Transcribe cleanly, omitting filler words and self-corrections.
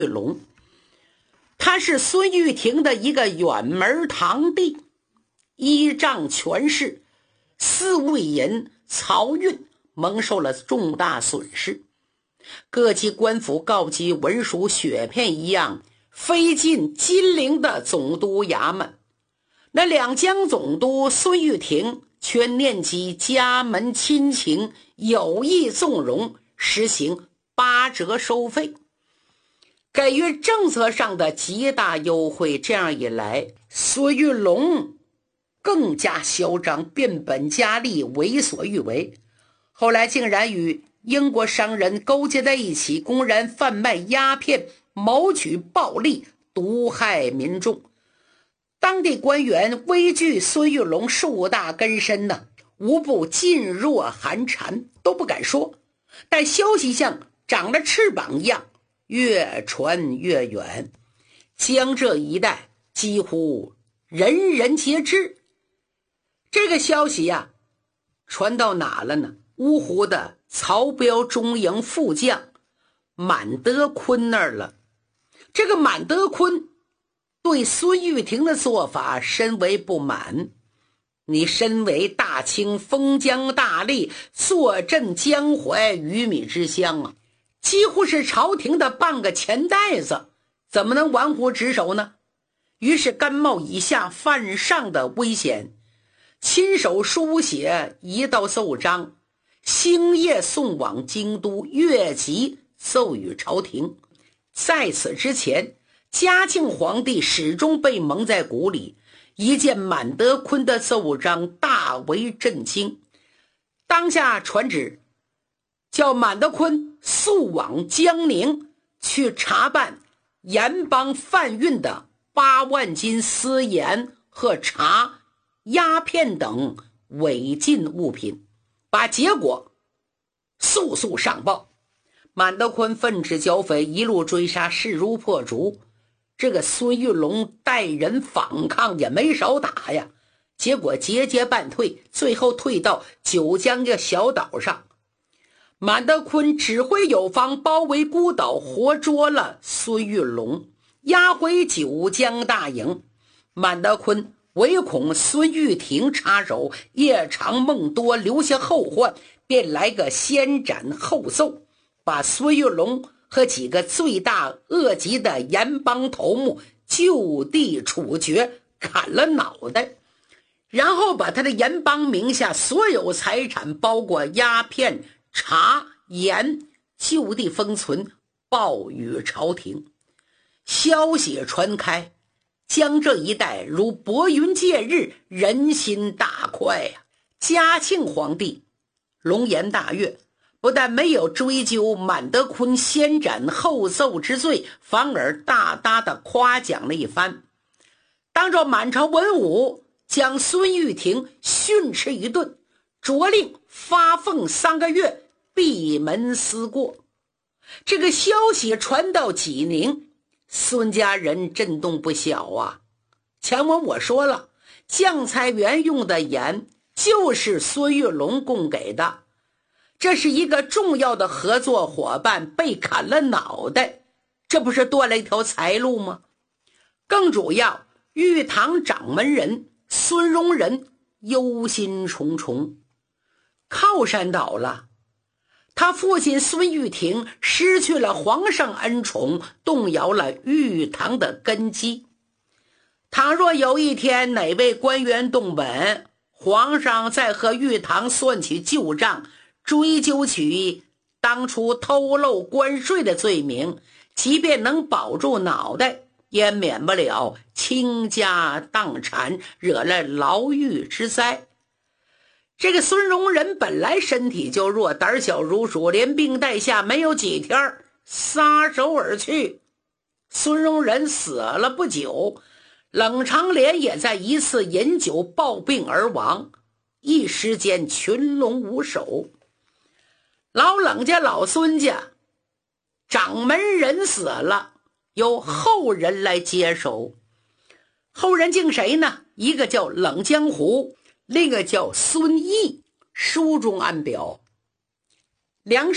龙，他是孙玉婷的一个远门堂弟，依仗权势，四位人漕运蒙受了重大损失。各级官府告急，文书雪片一样飞进金陵的总督衙门。那两江总督孙玉婷却念及家门亲情，有意纵容，实行8折收费，给予政策上的极大优惠。这样一来，孙玉龙更加嚣张，变本加厉，为所欲为。后来竟然与英国商人勾结在一起，公然贩卖鸦片，谋取暴利，毒害民众。当地官员畏惧孙玉龙树大根深呢，无不噤若寒蝉，都不敢说。但消息像长了翅膀一样，越传越远，江浙一带几乎人人皆知。这个消息呀，传到哪了呢？芜湖的曹标中营副将满德坤那儿了。这个满德坤对孙玉婷的做法深为不满。你身为大清封疆大吏，坐镇江淮鱼米之乡啊，几乎是朝廷的半个钱袋子，怎么能玩忽职守呢？于是甘冒以下犯上的危险，亲手书写一道奏章，星夜送往京都，越级奏与朝廷。在此之前，嘉庆皇帝始终被蒙在鼓里，一见满德坤的奏章大为震惊，当下传旨叫满德坤速往江宁去查办盐帮贩运的8万斤私盐和茶、鸦片等违禁物品，把结果速速上报。满德坤奋指剿匪，一路追杀，势如破竹。这个孙玉龙带人反抗也没少打呀，结果节节败退，最后退到九江的小岛上。满德坤指挥有方包围孤岛，活捉了孙玉龙，押回九江大营。满德坤唯恐孙玉婷插手，夜长梦多，留下后患，便来个先斩后奏，把孙玉龙和几个罪大恶极的盐帮头目就地处决，砍了脑袋，然后把他的盐帮名下所有财产，包括鸦片、茶、盐，就地封存，报与朝廷。消息传开，江浙一带如薄云借日，人心大快呀。嘉庆皇帝龙颜大悦，不但没有追究满德坤先斩后奏之罪，反而大大的夸奖了一番，当着满朝文武将孙玉婷训斥一顿，着令发俸3个月，闭门思过。这个消息传到济宁，孙家人震动不小啊。前文我说了，酱菜园用的盐就是孙玉龙供给的，这是一个重要的合作伙伴被砍了脑袋，这不是断了一条财路吗？更主要，玉堂掌门人孙荣仁忧心忡忡，靠山倒了，他父亲孙玉婷失去了皇上恩宠，动摇了玉堂的根基。倘若有一天哪位官员动本，皇上再和玉堂算起旧账，追究起当初偷漏关税的罪名，即便能保住脑袋，也免不了倾家荡产，惹来牢狱之灾。这个孙荣仁本来身体就弱，胆小如鼠，连病带下，没有几天撒手而去。孙荣仁死了不久，冷长莲也在一次饮酒暴病而亡，一时间群龙无首。老冷家老孙家掌门人死了，由后人来接手。后人敬谁呢？一个叫冷江湖，另一个叫孙毅。书中暗表，梁